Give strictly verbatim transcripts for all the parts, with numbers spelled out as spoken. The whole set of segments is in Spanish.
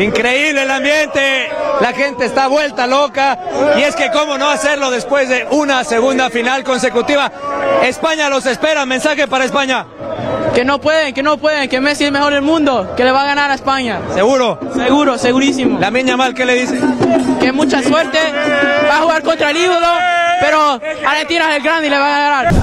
Increíble el ambiente, la gente está vuelta loca y es que cómo no hacerlo después de una segunda final consecutiva. España los espera, mensaje para España. Que no pueden, que no pueden, que Messi es el mejor del mundo, que le va a ganar a España. ¿Seguro? Seguro, segurísimo. Lamine Yamal, ¿qué le dice? Que mucha suerte, va a jugar contra el ídolo, pero Argentina es el grande y le va a ganar.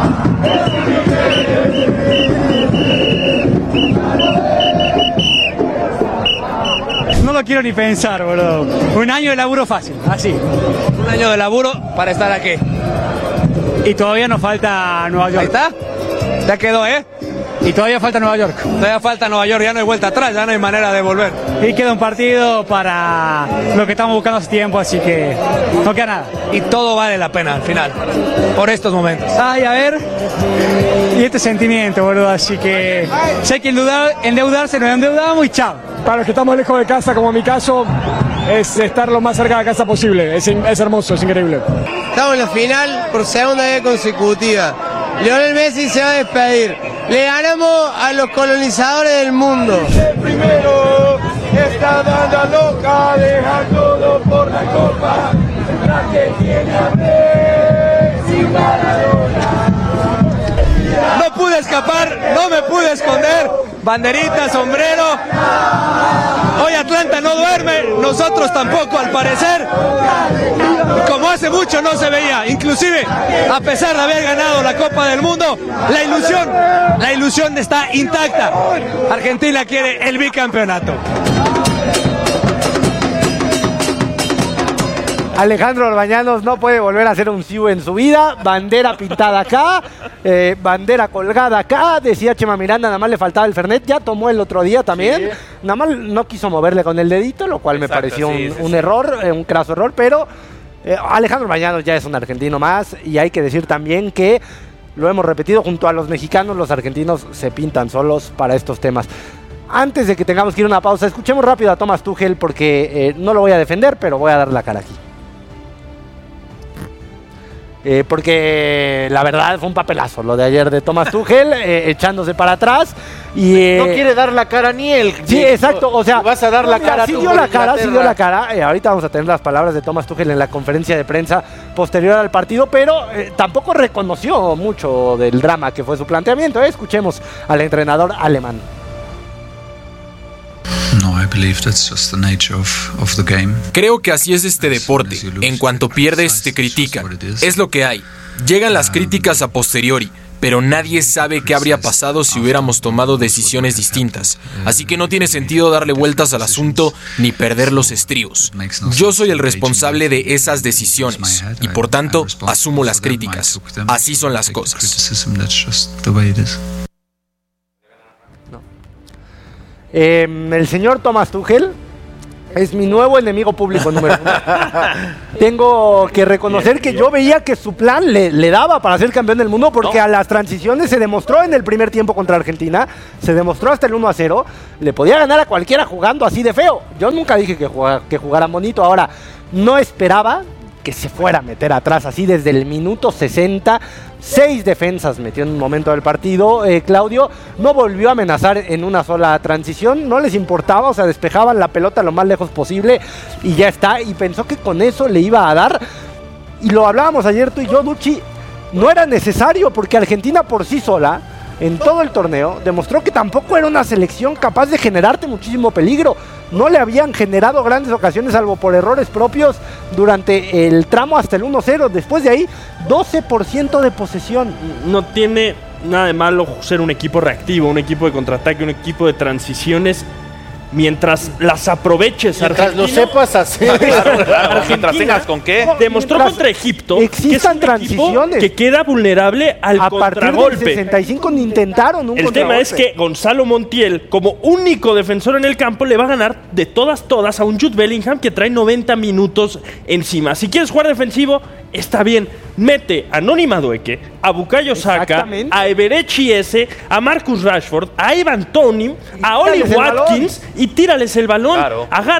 No lo quiero ni pensar, boludo. Un año de laburo fácil, así. Un año de laburo para estar aquí. Y todavía nos falta Nueva York. Ahí está. Ya quedó, ¿eh? Y todavía falta Nueva York. Todavía falta Nueva York, ya no hay vuelta atrás, ya no hay manera de volver. Y queda un partido para lo que estamos buscando hace tiempo, así que no queda nada. Y todo vale la pena al final, por estos momentos. Ay, a ver. Y este sentimiento, boludo, así que sé que endeudar, endeudarse nos endeudamos y chao. Para los que estamos lejos de casa, como en mi caso, es estar lo más cerca de casa posible. Es, es hermoso, es increíble. Estamos en la final por segunda vez consecutiva. Lionel Messi se va a despedir. Le ganamos a los colonizadores del mundo. El primero, esta banda loca, deja todo por la copa. La que tiene a Messi Maradona. No pude escapar, no me pude esconder. Banderita, sombrero. Hoy Atlanta no duerme, nosotros tampoco al parecer. Como hace mucho no se veía, inclusive a pesar de haber ganado la Copa del Mundo, la ilusión, la ilusión está intacta. Argentina quiere el bicampeonato. Alejandro Orbañanos no puede volver a hacer un Siu en su vida. Bandera pintada acá, eh, bandera colgada acá. Decía Chema Miranda, nada más le faltaba el Fernet. Ya tomó el otro día también. Sí. Nada más no quiso moverle con el dedito, lo cual Exacto, me pareció sí, un, sí, un sí. error, eh, un craso error. Pero eh, Alejandro Orbañanos ya es un argentino más. Y hay que decir también que, lo hemos repetido, junto a los mexicanos, los argentinos se pintan solos para estos temas. Antes de que tengamos que ir a una pausa, escuchemos rápido a Thomas Tuchel porque eh, no lo voy a defender, pero voy a dar la cara aquí. Eh, porque la verdad fue un papelazo lo de ayer de Thomas Tuchel, eh, echándose para atrás y eh, no quiere dar la cara ni él. Sí, exacto, o sea, vas a dar no, la mira, cara. Sí dio la cara, sí dio la cara. Eh, ahorita vamos a tener las palabras de Thomas Tuchel en la conferencia de prensa posterior al partido, pero eh, tampoco reconoció mucho del drama que fue su planteamiento. Eh. Escuchemos al entrenador alemán. Creo que así es este deporte. En cuanto pierdes, te critican. Es lo que hay. Llegan las críticas a posteriori, pero nadie sabe qué habría pasado si hubiéramos tomado decisiones distintas. Así que no tiene sentido darle vueltas al asunto ni perder los estribos. Yo soy el responsable de esas decisiones y por tanto asumo las críticas. Así son las cosas. Eh, el señor Thomas Tuchel es mi nuevo enemigo público número uno. Tengo que reconocer que yo veía que su plan le, le daba para ser campeón del mundo porque no. A las transiciones se demostró en el primer tiempo contra Argentina, se demostró hasta el uno a cero, le podía ganar a cualquiera jugando así de feo. Yo nunca dije que, jugara, que jugaran bonito, ahora no esperaba que se fuera a meter atrás así desde el minuto sesenta. Seis defensas metió en un momento del partido. Eh, Claudio no volvió a amenazar en una sola transición. No les importaba, o sea, despejaban la pelota lo más lejos posible y ya está. Y pensó que con eso le iba a dar. Y lo hablábamos ayer tú y yo, Duchi. No era necesario porque Argentina por sí sola, en todo el torneo, demostró que tampoco era una selección capaz de generarte muchísimo peligro. No le habían generado grandes ocasiones, salvo por errores propios, durante el tramo hasta el uno cero. Después de ahí, doce por ciento de posesión. No tiene nada de malo ser un equipo reactivo, un equipo de contraataque, un equipo de transiciones. Mientras las aproveches, mientras lo sepas hacer. Claro, claro, mientras tengas con qué. Demostró contra Egipto que es un transiciones que queda vulnerable al a contragolpe. A partir del sesenta y cinco ni intentaron un El tema es que Gonzalo Montiel, como único defensor en el campo, le va a ganar de todas, todas a un Jude Bellingham que trae noventa minutos encima. Si quieres jugar defensivo, está bien. Mete a Noni Madueke, a Bukayo Saka, a Eberechi S, a Marcus Rashford, a Ivan Toney, a Oli Watkins y tírales el balón. Claro. Agarra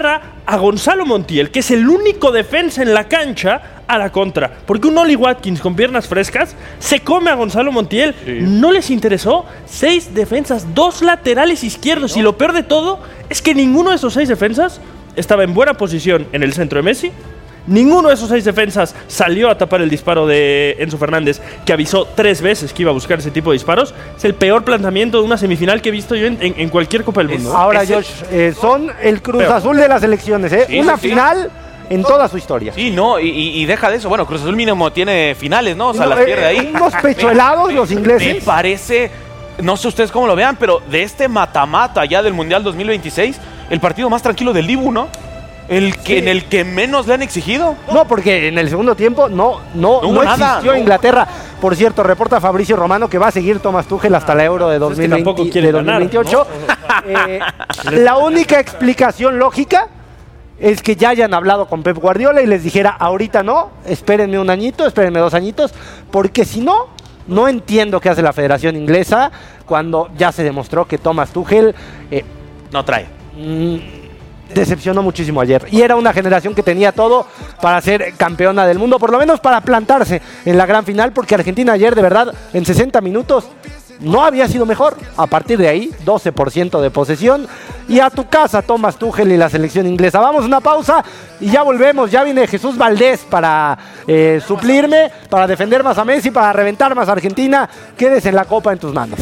a Gonzalo Montiel, que es el único defensa en la cancha, a la contra. Porque un Oli Watkins con piernas frescas se come a Gonzalo Montiel. Sí. No les interesó. Seis defensas, dos laterales izquierdos. No. Y lo peor de todo es que ninguno de esos seis defensas estaba en buena posición en el centro de Messi. Ninguno de esos seis defensas salió a tapar el disparo de Enzo Fernández, que avisó tres veces que iba a buscar ese tipo de disparos. Es el peor planteamiento de una semifinal que he visto yo en, en, en cualquier Copa del Mundo. Ahora, Josh, eh, son el Cruz Pero, Azul de las elecciones, ¿eh? Sí, una sí, final... Sí. En toda su historia. Sí, no, y, y deja de eso. Bueno, Cruz Azul mínimo tiene finales, ¿no? O sea, no, las pierde ahí. Eh, unos pechuelados los ingleses. Me parece, no sé ustedes cómo lo vean, pero de este mata-mata ya del Mundial dos mil veintiséis, el partido más tranquilo del Dibu, ¿no? El que, sí. En el que menos le han exigido. No, porque en el segundo tiempo no, no, no, no existió nada, no. Inglaterra. Por cierto, reporta Fabricio Romano que va a seguir Thomas Tuchel hasta la Euro de, dos mil veinte, es que de dos mil veintiocho. Ganar, ¿no? eh, la única explicación lógica es que ya hayan hablado con Pep Guardiola y les dijera, ahorita no, espérenme un añito, espérenme dos añitos, porque si no, no entiendo qué hace la Federación Inglesa cuando ya se demostró que Thomas Tuchel eh, no trae. Mmm, decepcionó muchísimo ayer. Y era una generación que tenía todo para ser campeona del mundo, por lo menos para plantarse en la gran final, porque Argentina ayer, de verdad, en sesenta minutos, no había sido mejor. A partir de ahí, doce por ciento de posesión. Y a tu casa, Thomas Tuchel y la selección inglesa. Vamos a una pausa y ya volvemos. Ya viene Jesús Valdés para eh, suplirme, para defender más a Messi, para reventar más a Argentina. Quédese en la copa en tus manos.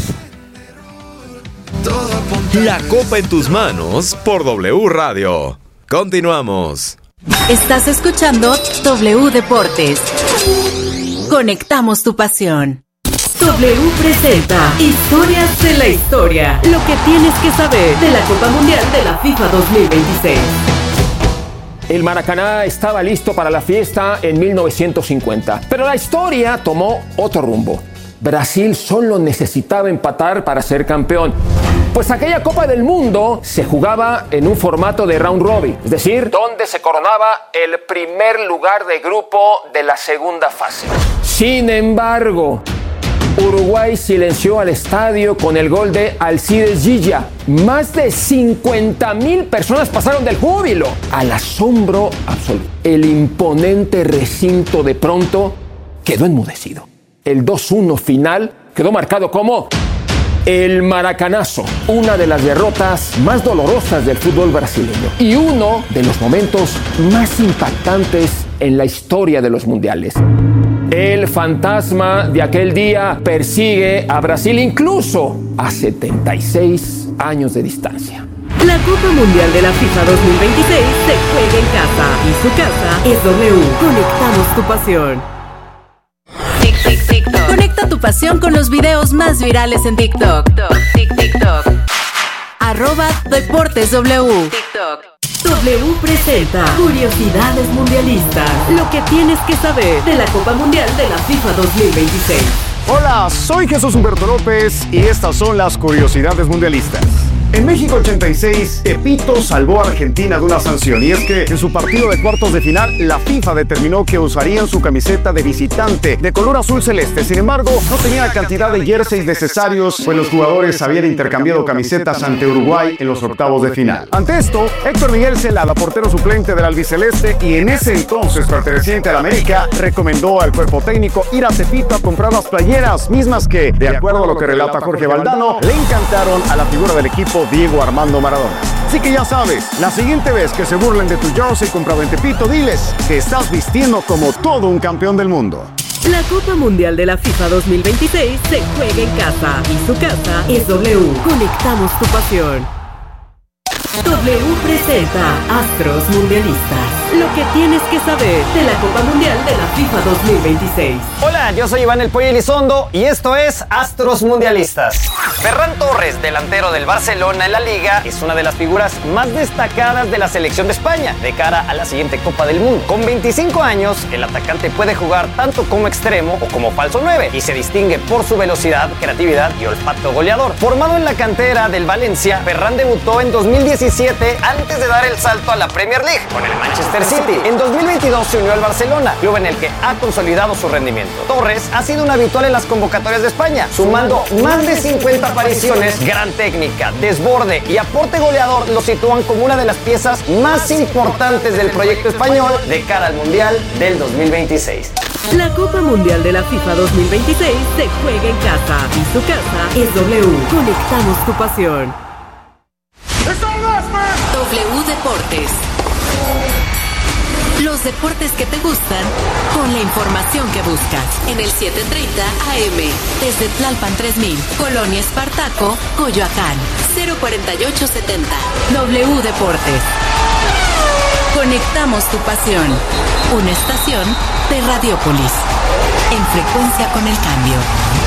La copa en tus manos por W Radio. Continuamos. Estás escuchando W Deportes. Conectamos tu pasión. W presenta Historias de la Historia. Lo que tienes que saber de la Copa Mundial de la FIFA dos mil veintiséis. El Maracaná estaba listo para la fiesta en mil novecientos cincuenta, pero la historia tomó otro rumbo. Brasil solo necesitaba empatar para ser campeón, pues aquella Copa del Mundo se jugaba en un formato de round robin, es decir, donde se coronaba el primer lugar de grupo de la segunda fase. Sin embargo, Uruguay silenció al estadio con el gol de Alcides Gilla. Más de cincuenta mil personas pasaron del júbilo al asombro absoluto. El imponente recinto de pronto quedó enmudecido. El dos uno final quedó marcado como el Maracanazo, una de las derrotas más dolorosas del fútbol brasileño y uno de los momentos más impactantes en la historia de los mundiales. El fantasma de aquel día persigue a Brasil incluso a setenta y seis años de distancia. La Copa Mundial de la FIFA dos mil veintiséis se juega en casa y su casa es W. Conectamos tu pasión. Tic, tic, TikTok. Conecta tu pasión con los videos más virales en TikTok. TikTok. TikTok. Arroba Deportes W. TikTok. W presenta Curiosidades Mundialistas. Lo que tienes que saber de la Copa Mundial de la FIFA dos mil veintiséis. Hola, soy Jesús Humberto López y estas son las Curiosidades Mundialistas. En México ochenta y seis, Tepito salvó a Argentina de una sanción, y es que en su partido de cuartos de final, la FIFA determinó que usarían su camiseta de visitante de color azul celeste. Sin embargo, no tenía la cantidad de jerseys necesarios, pues los jugadores habían intercambiado camisetas ante Uruguay en los octavos de final. Ante esto, Héctor Miguel Celada, portero suplente del albiceleste y en ese entonces perteneciente al América, recomendó al cuerpo técnico ir a Tepito a comprar las playeras, mismas que, de acuerdo a lo que relata Jorge Valdano, le encantaron a la figura del equipo Diego Armando Maradona. Así que ya sabes, la siguiente vez que se burlen de tu jersey comprado en Tepito, diles que estás vistiendo como todo un campeón del mundo. La Copa Mundial de la FIFA dos mil veintiséis se juega en casa y su casa es W. Conectamos tu pasión. W presenta Astros Mundialistas. Lo que tienes que saber de la Copa Mundial de la FIFA dos mil veintiséis. Hola, yo soy Iván El Pollo Elizondo y esto es Astros Mundialistas. Ferran Torres, delantero del Barcelona en la Liga, es una de las figuras más destacadas de la selección de España de cara a la siguiente Copa del Mundo. Con veinticinco años, el atacante puede jugar tanto como extremo o como falso nueve y se distingue por su velocidad, creatividad y olfato goleador. Formado en la cantera del Valencia, Ferran debutó en dos mil diecisiete antes de dar el salto a la Premier League con el Manchester Manchester City. En dos mil veintidós se unió al Barcelona, club en el que ha consolidado su rendimiento. Torres ha sido un habitual en las convocatorias de España, sumando más de cincuenta apariciones. Gran técnica, desborde y aporte goleador lo sitúan como una de las piezas más importantes del proyecto español de cara al Mundial del dos mil veintiséis. La Copa Mundial de la FIFA dos mil veintiséis se juega en casa y su casa es W. Conectamos tu pasión. W Deportes. Los deportes que te gustan con la información que buscas. En el setecientos treinta A M. Desde Tlalpan tres mil, Colonia Espartaco, Coyoacán. cero cuarenta y ocho setenta. W Deportes. Conectamos tu pasión. Una estación de Radiópolis. En frecuencia con el cambio.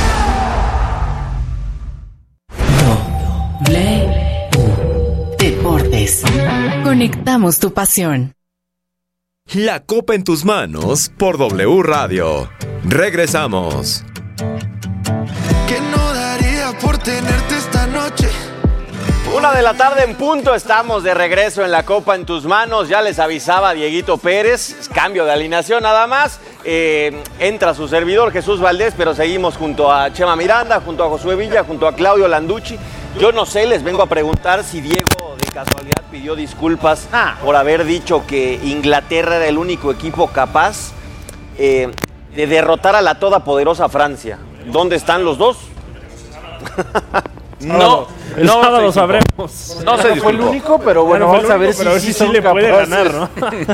W Deportes. Conectamos tu pasión. La Copa en tus manos por W Radio. Regresamos. ¿Qué no daría por tenerte esta noche? Una de la tarde en punto, estamos de regreso en la Copa en tus manos. Ya les avisaba Dieguito Pérez, cambio de alineación nada más. Eh, entra su servidor Jesús Valdés, pero seguimos junto a Chema Miranda, junto a Josué Villa, junto a Claudio Landucci. Yo no sé, les vengo a preguntar si Diego de casualidad pidió disculpas ah. por haber dicho que Inglaterra era el único equipo capaz eh, de derrotar a la todopoderosa Francia. ¿Dónde están los dos? No, el no sábado lo sabremos. No se fue el único, pero bueno, bueno vamos a ver único, si, ver si si sí le puede ganar, ¿no?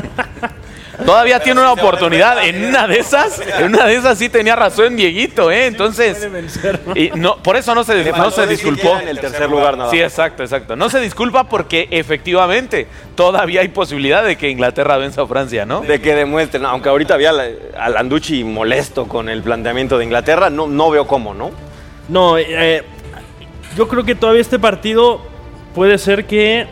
Todavía tiene una oportunidad. En una de esas, en una de esas sí tenía razón Dieguito, ¿eh? Entonces, y no, por eso no se, no se disculpó. En el tercer lugar, nada. Sí, exacto, exacto. No se disculpa porque efectivamente todavía hay posibilidad de que Inglaterra venza a Francia, ¿no? De que demuestren, aunque ahorita había a Landucci molesto con el planteamiento de Inglaterra, no, no veo cómo, ¿no? No, eh, yo creo que todavía este partido puede ser que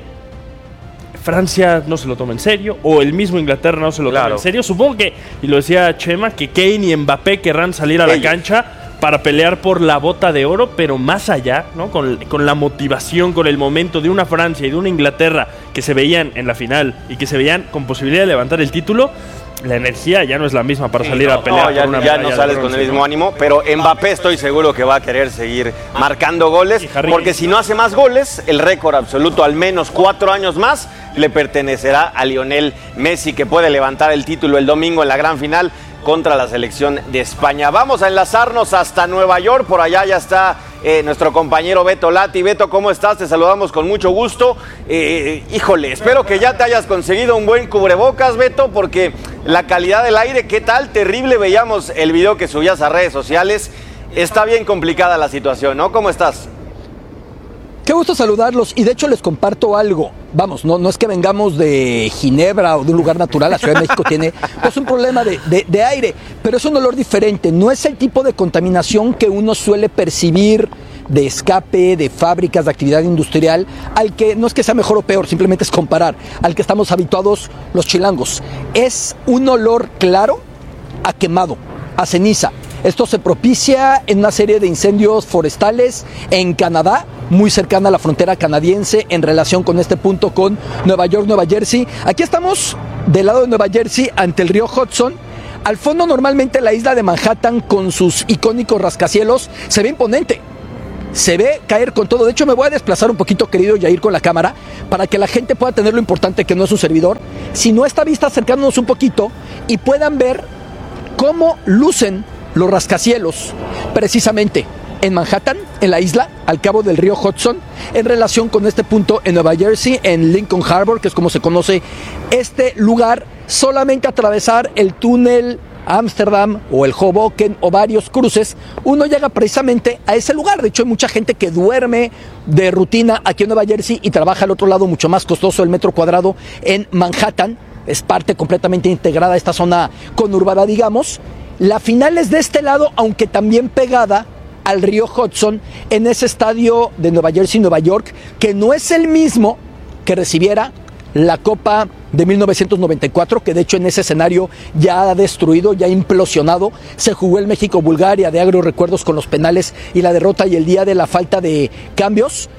Francia no se lo tome en serio, o el mismo Inglaterra no se lo claro. tome en serio. Supongo que, y lo decía Chema, que Kane y Mbappé querrán salir a la Ellos. cancha para pelear por la bota de oro, pero más allá, ¿no? Con, con la motivación, con el momento de una Francia y de una Inglaterra que se veían en la final y que se veían con posibilidad de levantar el título, la energía ya no es la misma para salir no, a pelear no, ya, por una ya medalla no sales de bronce, con el mismo ¿no? ánimo, pero Mbappé estoy seguro que va a querer seguir marcando goles, porque si no hace más goles, el récord absoluto, al menos cuatro años más, le pertenecerá a Lionel Messi, que puede levantar el título el domingo en la gran final contra la selección de España. Vamos a enlazarnos hasta Nueva York, por allá ya está eh, nuestro compañero Beto Lati. Beto, ¿cómo estás? Te saludamos con mucho gusto. Eh, híjole, espero que ya te hayas conseguido un buen cubrebocas, Beto, porque la calidad del aire, ¿qué tal? Terrible, veíamos el video que subías a redes sociales. Está bien complicada la situación, ¿no? ¿Cómo estás? Qué gusto saludarlos, y de hecho les comparto algo. Vamos, no, no es que vengamos de Ginebra o de un lugar natural. La Ciudad de México tiene pues un problema de, de, de aire, pero es un olor diferente. No es el tipo de contaminación que uno suele percibir de escape, de fábricas, de actividad industrial, al que no es que sea mejor o peor, simplemente es comparar, al que estamos habituados los chilangos. Es un olor claro a quemado, a ceniza. Esto se propicia en una serie de incendios forestales en Canadá, muy cercana a la frontera canadiense, en relación con este punto con Nueva York, Nueva Jersey. Aquí estamos del lado de Nueva Jersey, ante el río Hudson. Al fondo, normalmente la isla de Manhattan, con sus icónicos rascacielos, se ve imponente. Se ve caer con todo. De hecho, me voy a desplazar un poquito, querido Yair, con la cámara, para que la gente pueda tener lo importante que no es un servidor, sino esta vista acercándonos un poquito y puedan ver cómo lucen los rascacielos, precisamente en Manhattan, en la isla, al cabo del río Hudson, en relación con este punto en Nueva Jersey, en Lincoln Harbor, que es como se conoce este lugar. Solamente atravesar el túnel Ámsterdam o el Hoboken o varios cruces, uno llega precisamente a ese lugar. De hecho, hay mucha gente que duerme de rutina aquí en Nueva Jersey y trabaja al otro lado, mucho más costoso el metro cuadrado, en Manhattan. Es parte completamente integrada a esta zona conurbada, digamos. La final es de este lado, aunque también pegada al río Hudson, en ese estadio de Nueva Jersey, Nueva York, que no es el mismo que recibiera la Copa de mil novecientos noventa y cuatro, que de hecho en ese escenario ya ha destruido, ya ha implosionado. Se jugó el México-Bulgaria, de agrios recuerdos con los penales y la derrota y el día de la falta de cambios.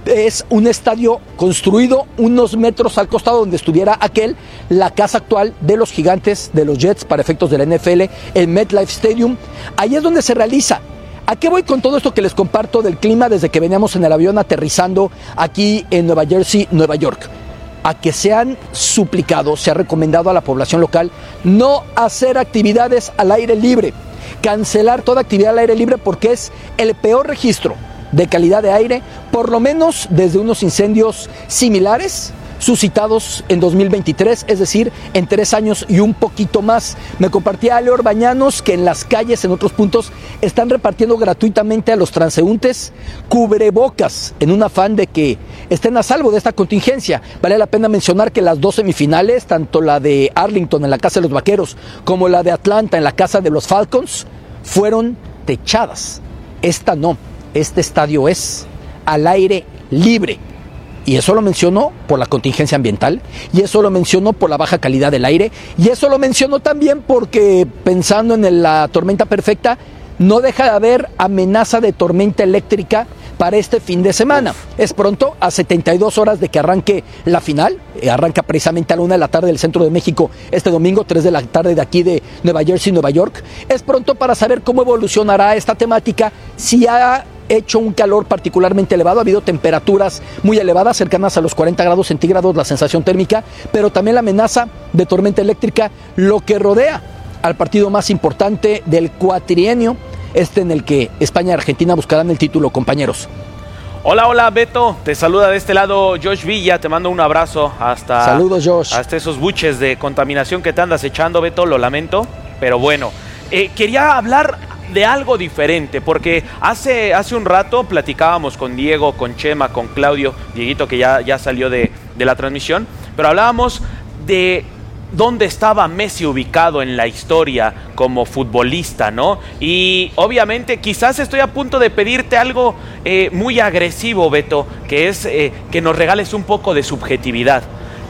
Es un estadio construido unos metros al costado donde estuviera aquel, la casa actual de los Gigantes, de los Jets para efectos de la N F L, el MetLife Stadium. Ahí es donde se realiza. ¿A qué voy con todo esto que les comparto del clima desde que veníamos en el avión aterrizando aquí en Nueva Jersey, Nueva York? A que se han suplicado, se ha recomendado a la población local no hacer actividades al aire libre, cancelar toda actividad al aire libre porque es el peor registro de calidad de aire, por lo menos desde unos incendios similares suscitados en dos mil veintitrés, es decir, en tres años y un poquito más. Me compartía Ale Orbañanos que en las calles, en otros puntos, están repartiendo gratuitamente a los transeúntes cubrebocas en un afán de que estén a salvo de esta contingencia. Vale la pena mencionar que las dos semifinales, tanto la de Arlington en la casa de los Vaqueros como la de Atlanta en la casa de los Falcons, fueron techadas. Esta no. Este estadio es al aire libre. Y eso lo menciono por la contingencia ambiental, y eso lo menciono por la baja calidad del aire, y eso lo menciono también porque, pensando en la tormenta perfecta, no deja de haber amenaza de tormenta eléctrica para este fin de semana. Es pronto, a setenta y dos horas de que arranque la final, arranca precisamente a la una de la tarde del centro de México este domingo, tres de la tarde de aquí de Nueva Jersey, Nueva York. Es pronto para saber cómo evolucionará esta temática, si ha hecho un calor particularmente elevado, ha habido temperaturas muy elevadas, cercanas a los cuarenta grados centígrados la sensación térmica, pero también la amenaza de tormenta eléctrica, lo que rodea al partido más importante del cuatrienio, este en el que España y Argentina buscarán el título, compañeros. Hola, hola Beto, te saluda de este lado Josh Villa, te mando un abrazo hasta, Saludos, Josh. hasta esos buches de contaminación que te andas echando, Beto, lo lamento, pero bueno, eh, quería hablar de algo diferente, porque hace, hace un rato platicábamos con Diego, con Chema, con Claudio, Dieguito que ya, ya salió de, de la transmisión, pero hablábamos de dónde estaba Messi ubicado en la historia como futbolista, ¿no? Y obviamente quizás estoy a punto de pedirte algo eh, muy agresivo, Beto, que es eh, que nos regales un poco de subjetividad.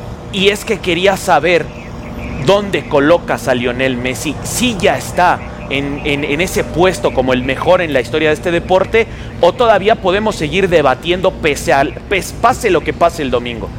Y es que quería saber dónde colocas a Lionel Messi, si ya está En, en, en ese puesto como el mejor en la historia de este deporte, o todavía podemos seguir debatiendo pese al, pese, pase lo que pase el domingo.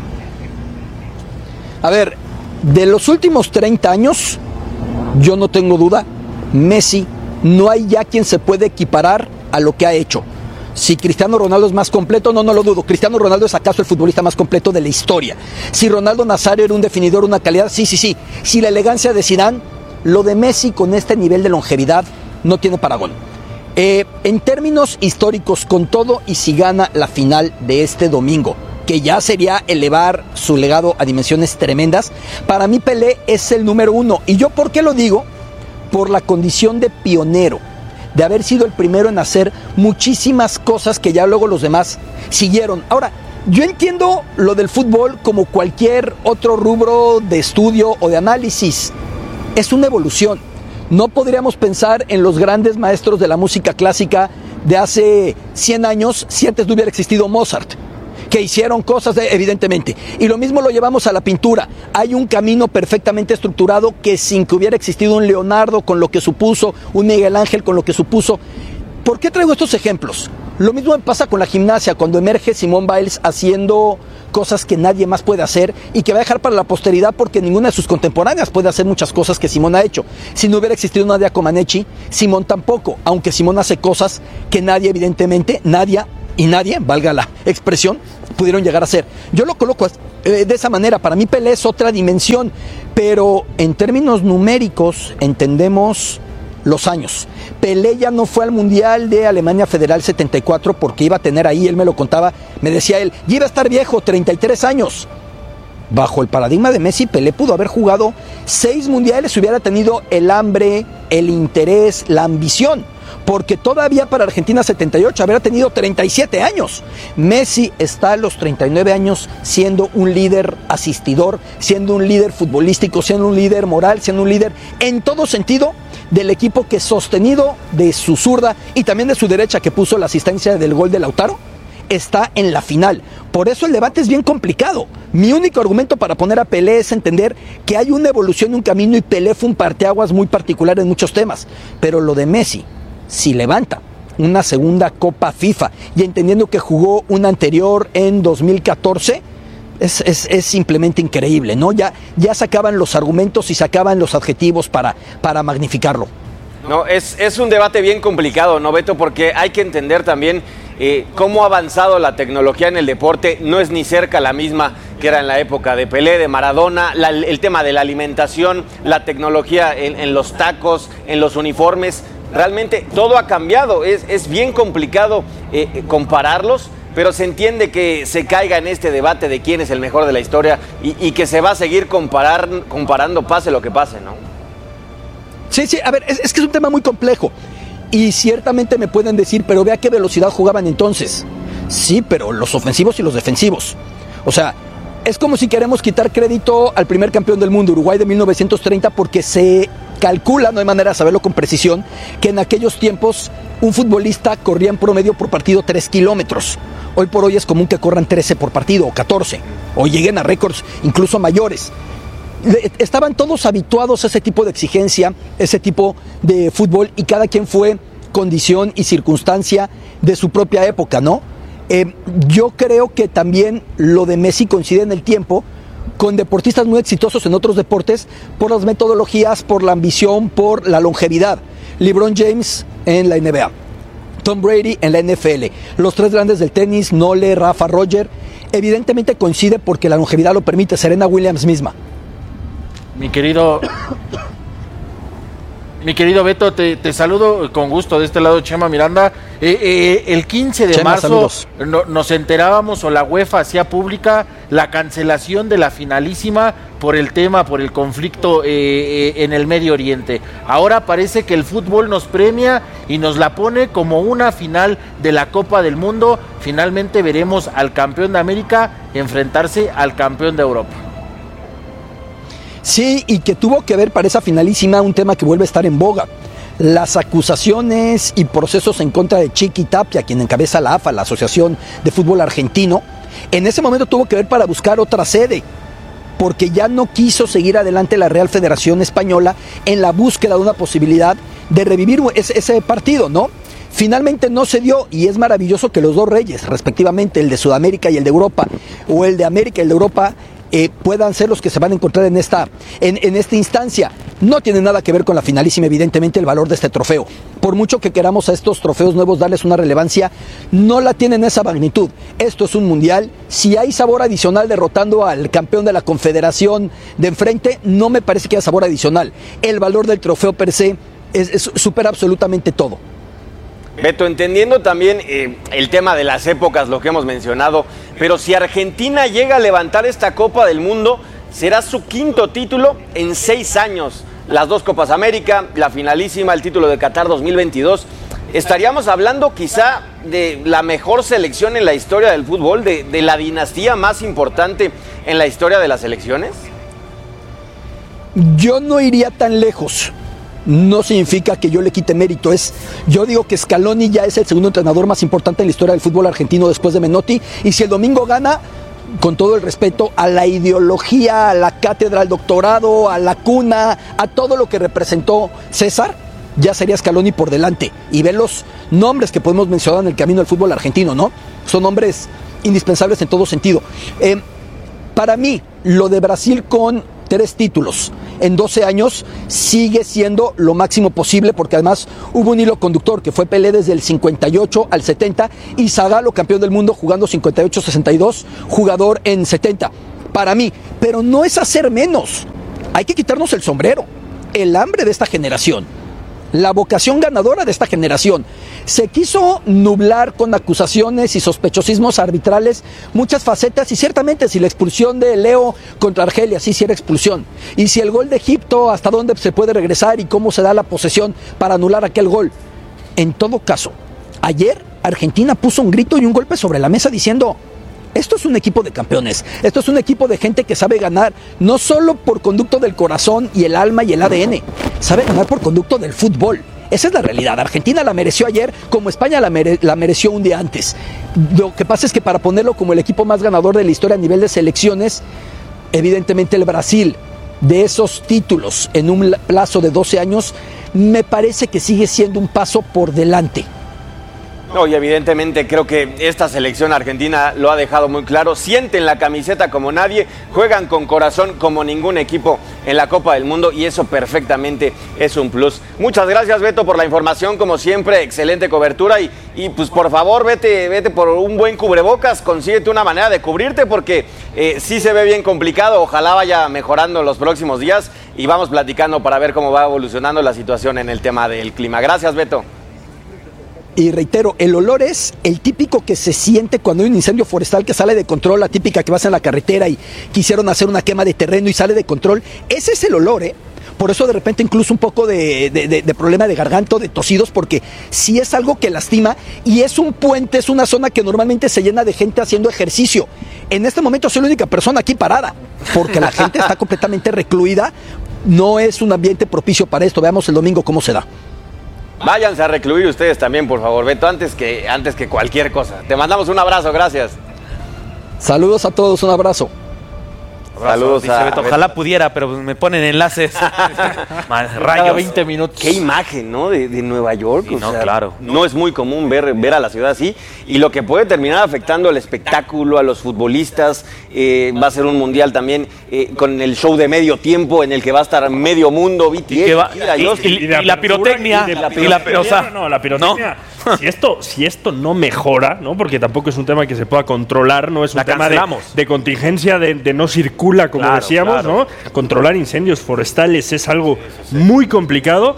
A ver, de los últimos treinta años, yo no tengo duda, Messi, no hay ya quien se pueda equiparar a lo que ha hecho. Si Cristiano Ronaldo es más completo, no, no lo dudo. Cristiano Ronaldo es acaso el futbolista más completo de la historia. Si Ronaldo Nazario era un definidor, una calidad, sí, sí, sí. Si la elegancia de Zidane, lo de Messi con este nivel de longevidad no tiene paragón. Eh, en términos históricos, con todo y si gana la final de este domingo, que ya sería elevar su legado a dimensiones tremendas, para mí Pelé es el número uno. ¿Y yo por qué lo digo? Por la condición de pionero, de haber sido el primero en hacer muchísimas cosas que ya luego los demás siguieron. Ahora, yo entiendo lo del fútbol como cualquier otro rubro de estudio o de análisis. Es una evolución. No podríamos pensar en los grandes maestros de la música clásica de hace cien años si antes no hubiera existido Mozart, que hicieron cosas de, evidentemente. Y lo mismo lo llevamos a la pintura. Hay un camino perfectamente estructurado que sin que hubiera existido un Leonardo con lo que supuso, un Miguel Ángel con lo que supuso. ¿Por qué traigo estos ejemplos? Lo mismo me pasa con la gimnasia, cuando emerge Simone Biles haciendo cosas que nadie más puede hacer y que va a dejar para la posteridad porque ninguna de sus contemporáneas puede hacer muchas cosas que Simone ha hecho. Si no hubiera existido Nadia Comaneci, Simone tampoco, aunque Simone hace cosas que nadie, evidentemente, nadie y nadie, valga la expresión, pudieron llegar a hacer. Yo lo coloco eh, de esa manera. Para mí Pelé es otra dimensión, pero en términos numéricos entendemos los años. Pelé ya no fue al Mundial de Alemania Federal setenta y cuatro porque iba a tener ahí, él me lo contaba, me decía él, ya iba a estar viejo, treinta y tres años. Bajo el paradigma de Messi, Pelé pudo haber jugado seis mundiales si hubiera tenido el hambre, el interés, la ambición, porque todavía para Argentina setenta y ocho habría tenido treinta y siete años. Messi está a los treinta y nueve años siendo un líder asistidor, siendo un líder futbolístico, siendo un líder moral, siendo un líder en todo sentido del equipo que, sostenido de su zurda y también de su derecha, que puso la asistencia del gol de Lautaro, está en la final. Por eso el debate es bien complicado. Mi único argumento para poner a Pelé es entender que hay una evolución, un camino, y Pelé fue un parteaguas muy particular en muchos temas. Pero lo de Messi, si levanta una segunda Copa FIFA y entendiendo que jugó una anterior en dos mil catorce, es, es, es simplemente increíble, ¿no? Ya, ya sacaban los argumentos y sacaban los adjetivos para, para magnificarlo. No, es, es un debate bien complicado, ¿no, Beto? Porque hay que entender también eh, cómo ha avanzado la tecnología en el deporte. No es ni cerca la misma que era en la época de Pelé, de Maradona. La, el tema de la alimentación, la tecnología en, en los tacos, en los uniformes. Realmente todo ha cambiado. Es, es bien complicado eh, compararlos, pero se entiende que se caiga en este debate de quién es el mejor de la historia y, y que se va a seguir comparar, comparando pase lo que pase, ¿no? Sí, sí, a ver, es, es que es un tema muy complejo y ciertamente me pueden decir, pero ve a qué velocidad jugaban entonces. Sí, pero los ofensivos y los defensivos. O sea, es como si queremos quitar crédito al primer campeón del mundo, Uruguay de mil novecientos treinta, porque se calcula, no hay manera de saberlo con precisión, que en aquellos tiempos un futbolista corría en promedio por partido tres kilómetros. Hoy por hoy es común que corran trece por partido o catorce, o lleguen a récords incluso mayores. Estaban todos habituados a ese tipo de exigencia, ese tipo de fútbol, y cada quien fue condición y circunstancia de su propia época, ¿no? Eh, yo creo que también lo de Messi coincide en el tiempo con deportistas muy exitosos en otros deportes por las metodologías, por la ambición, por la longevidad. LeBron James en la N B A, Tom Brady en la N F L, los tres grandes del tenis, Nole, Rafa, Roger, evidentemente coincide porque la longevidad lo permite. Serena Williams misma. Mi querido, mi querido Beto, te, te saludo con gusto de este lado, Chema Miranda. Eh, eh, el quince de Chema, marzo no, nos enterábamos, o la UEFA hacía pública la cancelación de la finalísima por el tema, por el conflicto eh, eh, en el Medio Oriente. Ahora parece que el fútbol nos premia y nos la pone como una final de la Copa del Mundo. Finalmente veremos al campeón de América enfrentarse al campeón de Europa. Sí, y que tuvo que ver para esa finalísima un tema que vuelve a estar en boga. Las acusaciones y procesos en contra de Chiqui Tapia, quien encabeza la A F A, la Asociación de Fútbol Argentino, en ese momento tuvo que ver para buscar otra sede, porque ya no quiso seguir adelante la Real Federación Española en la búsqueda de una posibilidad de revivir ese, ese partido, ¿no? Finalmente no se dio, y es maravilloso que los dos reyes, respectivamente el de Sudamérica y el de Europa, o el de América y el de Europa, Eh, puedan ser los que se van a encontrar en esta, en, en esta instancia. No tiene nada que ver con la finalísima, evidentemente, el valor de este trofeo. Por mucho que queramos a estos trofeos nuevos darles una relevancia, no la tienen esa magnitud. Esto es un mundial. Si hay sabor adicional derrotando al campeón de la Confederación de enfrente, no me parece que haya sabor adicional. El valor del trofeo per se es, es, supera absolutamente todo. Beto, entendiendo también eh, el tema de las épocas, lo que hemos mencionado, pero si Argentina llega a levantar esta Copa del Mundo, será su quinto título en seis años. Las dos Copas América, la finalísima, el título de Qatar dos mil veintidós. ¿Estaríamos hablando quizá de la mejor selección en la historia del fútbol, de, de la dinastía más importante en la historia de las selecciones? Yo no iría tan lejos. No significa que yo le quite mérito. Es, yo digo que Scaloni ya es el segundo entrenador más importante en la historia del fútbol argentino después de Menotti, y si el domingo gana, con todo el respeto a la ideología, a la cátedra, al doctorado, a la cuna, a todo lo que representó César, ya sería Scaloni por delante. Y ven los nombres que podemos mencionar en el camino del fútbol argentino, ¿no? Son nombres indispensables en todo sentido. Eh, para mí, lo de Brasil con tres títulos en doce años sigue siendo lo máximo posible, porque además hubo un hilo conductor que fue Pelé desde el cincuenta y ocho al setenta y Zagallo, campeón del mundo, jugando cincuenta y ocho sesenta y dos, jugador en setenta. Para mí, pero no es hacer menos. Hay que quitarnos el sombrero. El hambre de esta generación, la vocación ganadora de esta generación, se quiso nublar con acusaciones y sospechosismos arbitrales muchas facetas, y ciertamente si la expulsión de Leo contra Argelia, sí, sí era expulsión, y si el gol de Egipto, hasta dónde se puede regresar y cómo se da la posesión para anular aquel gol. En todo caso, ayer Argentina puso un grito y un golpe sobre la mesa diciendo: esto es un equipo de campeones, esto es un equipo de gente que sabe ganar, no solo por conducto del corazón y el alma y el A D N, sabe ganar por conducto del fútbol. Esa es la realidad. Argentina la mereció ayer como España la, mere- la mereció un día antes. Lo que pasa es que para ponerlo como el equipo más ganador de la historia a nivel de selecciones, evidentemente el Brasil, de esos títulos en un plazo de doce años, me parece que sigue siendo un paso por delante. No, y evidentemente creo que esta selección argentina lo ha dejado muy claro. Sienten la camiseta como nadie, juegan con corazón como ningún equipo en la Copa del Mundo y eso perfectamente es un plus. Muchas gracias, Beto, por la información, como siempre, excelente cobertura y, y pues por favor vete, vete por un buen cubrebocas, consíguete una manera de cubrirte porque eh, sí se ve bien complicado, ojalá vaya mejorando en los próximos días y vamos platicando para ver cómo va evolucionando la situación en el tema del clima. Gracias, Beto. Y reitero, el olor es el típico que se siente cuando hay un incendio forestal que sale de control, la típica que vas en la carretera y quisieron hacer una quema de terreno y sale de control. Ese es el olor, ¿eh? Por eso de repente incluso un poco de, de, de, de problema de garganta, de tosidos, porque sí es algo que lastima y es un puente, es una zona que normalmente se llena de gente haciendo ejercicio. En este momento soy la única persona aquí parada, porque la gente está completamente recluida. No es un ambiente propicio para esto. Veamos el domingo cómo se da. Váyanse a recluir ustedes también, por favor, Beto, antes que, antes que cualquier cosa. Te mandamos un abrazo, gracias. Saludos a todos, un abrazo. Saludos dice a Beto, ojalá pudiera, pero me ponen enlaces. Rayo, veinte minutos. Qué imagen, ¿no? De, de Nueva York. Sí, o no, sea, claro. No es muy común ver, ver a la ciudad así. Y lo que puede terminar afectando al espectáculo, a los futbolistas. Eh, va a ser un mundial también eh, con el show de medio tiempo en el que va a estar medio mundo. B T S, Y, que va, mira, y, yo- y- y la, y la pirotecnia. y de la y la- pirotecnia, o sea, no, la pirotecnia. Si, esto, si esto no mejora, ¿no? Porque tampoco es un tema que se pueda controlar, no es un La tema de, cancelamos. de contingencia, de, de no circula, como Claro, decíamos, claro. ¿no? Controlar incendios forestales es algo muy complicado.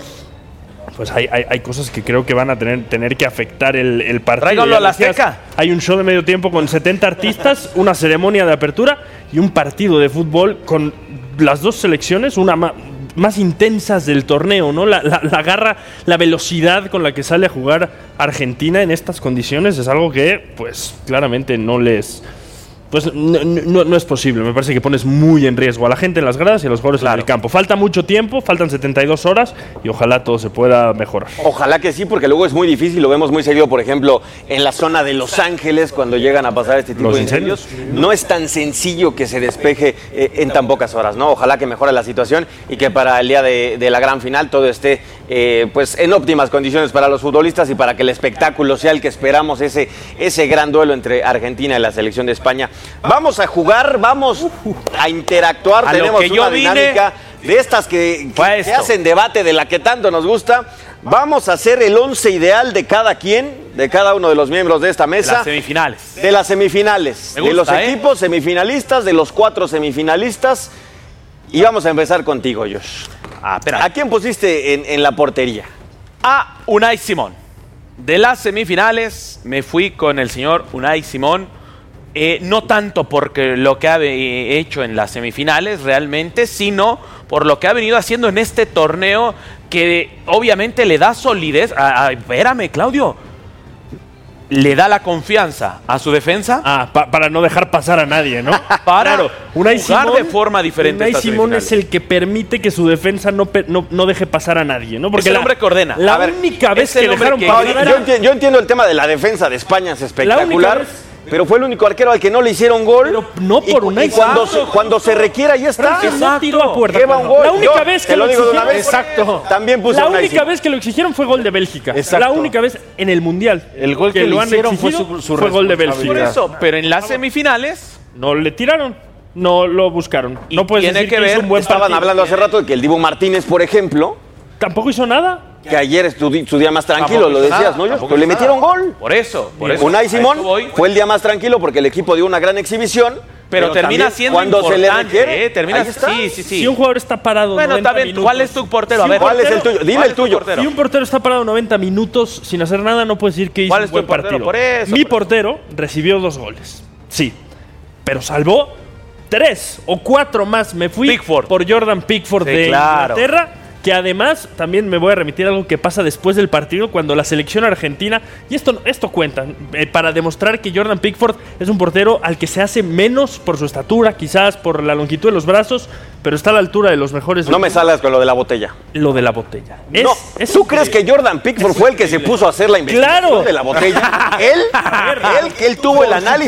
Pues hay, hay, hay cosas que creo que van a tener, tener que afectar el, el partido. Tráiganlo Ya a la decías, Azteca. Hay un show de medio tiempo con setenta artistas, una ceremonia de apertura y un partido de fútbol con las dos selecciones, una ma- más intensas del torneo, ¿no? La, la, la garra, la velocidad con la que sale a jugar Argentina en estas condiciones es algo que, pues, claramente no les... Pues no, no, no es posible. Me parece que pones muy en riesgo a la gente en las gradas y a los jugadores en el campo. Falta mucho tiempo, faltan setenta y dos horas y ojalá todo se pueda mejorar. Ojalá que sí, porque luego es muy difícil, lo vemos muy seguido, por ejemplo, en la zona de Los Ángeles, cuando llegan a pasar este tipo Los de incendios. No es tan sencillo que se despeje eh, en tan pocas horas, ¿no? Ojalá que mejore la situación y que para el día de, de la gran final todo esté eh, pues en óptimas condiciones para los futbolistas y para que el espectáculo sea el que esperamos, ese, ese gran duelo entre Argentina y la selección de España. Vamos a jugar, vamos a interactuar, A lo tenemos que una yo vine- dinámica de estas que, que, que esto. hacen debate, de la que tanto nos gusta. Vamos a hacer el once ideal de cada quien, de cada uno de los miembros de esta mesa. Las semifinales. De las semifinales. Me de los gusta, ¿eh? equipos semifinalistas, de los cuatro semifinalistas. Y vamos a empezar contigo, Josh. Ah, espera. ¿A quién pusiste en, en la portería? A Unai Simón. De las semifinales me fui con el señor Unai Simón. Eh, no tanto porque lo que ha eh, hecho en las semifinales realmente, sino por lo que ha venido haciendo en este torneo que obviamente le da solidez. Ah, ah, espérame, Claudio. Le da la confianza a su defensa. Ah, pa- para no dejar pasar a nadie, ¿no? Para Claro, Unai jugar Simón- de forma diferente. Unai estas Simón semifinales. es el que permite que su defensa no, pe- no, no deje pasar a nadie, ¿no? Es el hombre que ordena. La A ver, única vez es el que hombre dejaron que pasar grita. era- Yo, enti- yo entiendo el tema de la defensa de España, es La espectacular. única vez- Pero fue el único arquero al que no le hicieron gol. Pero no por y, Unai y cuando, se, Simón. cuando se requiera, ahí está. Pero no tiró a puerta. Lleva un gol. La única Yo vez que te lo digo de una exigieron- vez. Exacto. También puse La a Unai única Simón. vez que lo exigieron fue gol de Bélgica. Exacto. La única vez en el Mundial. El gol que lo le han hicieron fue exigido su- su fue gol de responsabilidad. Bélgica. Por eso, pero en las semifinales No le tiraron. No lo buscaron. Y No puedes tiene decir que que, ver- hizo un buen Estaban partido. hablando hace rato de que el Dibu Martínez, por ejemplo, Tampoco hizo nada. que ayer es tu, di- su día más tranquilo, Tampoco lo hizo decías, nada, ¿no? Yo, tampoco pero le hizo metieron nada. gol. Por eso, por eso. Unai A Simón eso voy. fue el día más tranquilo porque el equipo dio una gran exhibición. Pero, termina también siendo cuando se le importante, requiere, ¿eh? Termina, ahí está. sí, sí, sí. Si un jugador está parado Bueno, noventa también, minutos, ¿cuál es tu portero? A Si ver, un ¿Cuál es el portero- tuyo? Dime ¿cuál el es tu tuyo. portero? Si un portero está parado noventa minutos sin hacer nada, no puedes decir que hizo ¿Cuál un es tu buen portero? partido. Por eso, Mi por eso. portero recibió dos goles. Sí. Pero salvó tres o cuatro más. Me fui Pickford. por Jordan Pickford Sí, de claro. Inglaterra. Que además también me voy a remitir a algo que pasa después del partido cuando la selección argentina, y esto, esto cuenta, eh, para demostrar que Jordan Pickford es un portero al que se hace menos por su estatura, quizás por la longitud de los brazos, pero está a la altura de los mejores. No me salgas con lo de la botella. Lo de la botella. Es- no, es ¿tú crees que Jordan Pickford fue el que se puso a hacer la investigación Claro. de la botella? él, él, que él tuvo el análisis